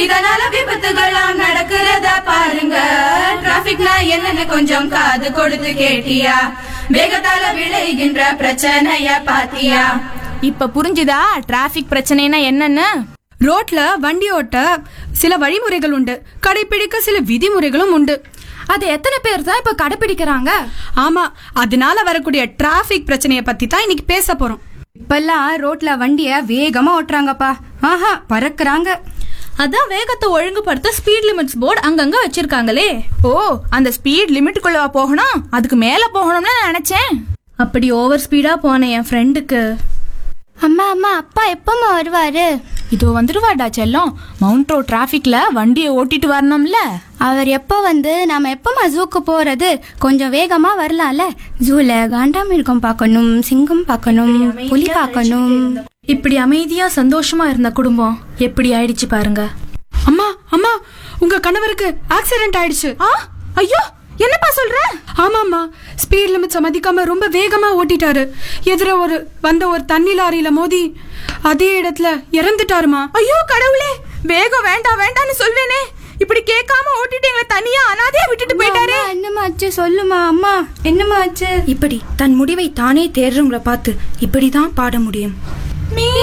இதனால விபத்துகள்லாம் நடக்கிறத பாருங்க. டிராபிக்னா என்னன்னு கொஞ்சம் காது கொடுத்து கேட்டியா? வேகத்தால விளைகின்ற பிரச்சனைய பாத்தியா? இப்ப புரிஞ்சுதா டிராபிக் பிரச்சனைனா என்னன்னு? ரோட்ல வண்டி ஓட்ட சில வழிமுறைகள் உண்டு, கடைபிடிக்க சில விதிமுறைகளும் உண்டு. அது எத்தனை பேர் தான் இப்ப கடைபிடிக்கிறாங்க? ஆமா, அதனால வரக்கூடிய டிராபிக் பிரச்சனைய பத்தி தான் இன்னைக்கு பேச போறோம். இப்பெல்லாம் ரோட்ல வண்டிய வேகமா ஓட்டுறாங்கப்பா. பறக்குறாங்க. அதான் வேகத்தை ஒழுங்குபடுத்த ஸ்பீட் லிமிட்ஸ் போர்டு அங்கங்க வச்சிருக்காங்களே. ஓ, அந்த ஸ்பீட் லிமிட்டுக்குள்ள போகணும், அதுக்கு மேல போகணும்னு நினைச்சேன். அப்படி ஓவர் ஸ்பீடா போன என் ஃப்ரெண்டுக்கு, அம்மா அம்மா அப்பா எப்பமா வருவாரு? இதோ வந்துருவாடா செல்லம். மவுண்ட் ரோட் டிராபிக்ல வண்டியை ஓட்டிட்டு வரணும்ல. அவர் எப்போ வந்து நாம எப்பமா ஜூக்கு போறது? கொஞ்சம் வேகமா வரலாம்ல. ஜூல காண்டாமிருகம் பார்க்கணும், சிங்கம் பார்க்கணும், புலி பார்க்கணும். இப்படி அமைதியா சந்தோஷமா இருந்த குடும்பம் எப்படி ஆயிடுச்சு பாருங்க. அம்மா அம்மா, உங்க கணவருக்கு ஆக்சிடென்ட் ஆயிடுச்சு. ஐயோ, என்னப்பா சொல்ற? ஆமாம்மா, ஸ்பீட் லிமிட்ஸை மதிக்காம ரொம்ப வேகமா ஓட்டிட்டாரு. எதிர வந்த ஒரு தண்ணி லாரியில மோதி அதே இடத்துல இறந்துட்டாருமா. ஐயோ கடவுளே, வேகம் வேண்டாம் வேண்டாம்னு சொல்வேனே, இப்படி கேட்காம ஓட்டிட்டு எங்களை தனியா அனாதையா விட்டுட்டு போயிட்டாரு. என்னமாச்சு சொல்லுமா அம்மா, என்னமாச்சு? இப்படி தன் முடிவை தானே தேர்றவங்களை பார்த்து இப்படிதான் பாட முடியும்.